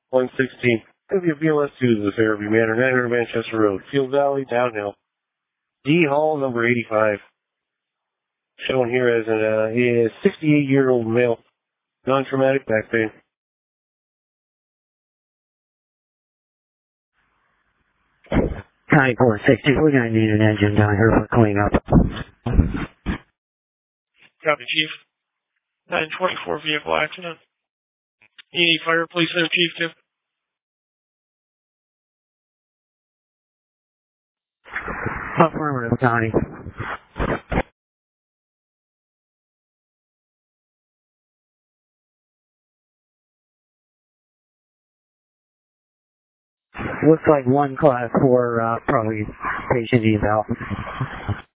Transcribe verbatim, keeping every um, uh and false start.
one sixteen. W B L S two to the Fairview Manor, nine hundred Manchester Road, Field Valley, downhill. D Hall, number eighty-five. Shown here as a uh, sixty-eight-year-old male, non-traumatic back pain. County four sixty, we're going to need an engine down here for cleanup. Copy, Chief. nine twenty-four vehicle accident. You need fire, police there, Chief, too? Affirmative, County. Looks like one class four, uh, probably patient eval.